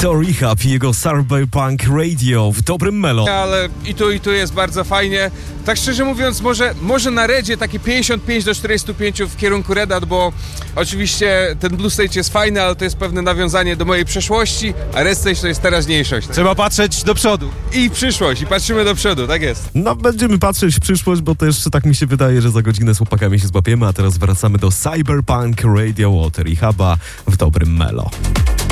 To Rehab i jego Cyberpunk Radio w dobrym melo. Ale i tu jest bardzo fajnie. Tak szczerze mówiąc, może na Redzie takie 55-45 w kierunku Reda, bo oczywiście ten Blue Stage jest fajny, ale to jest pewne nawiązanie do mojej przeszłości, a Red Stage to jest teraźniejszość. Trzeba patrzeć do przodu. I w przyszłość, i patrzymy do przodu, tak jest. No, będziemy patrzeć w przyszłość, bo też tak mi się wydaje, że za godzinę z chłopakami się złapiemy, a teraz wracamy do Cyberpunk Radio od Rehaba w dobrym melo.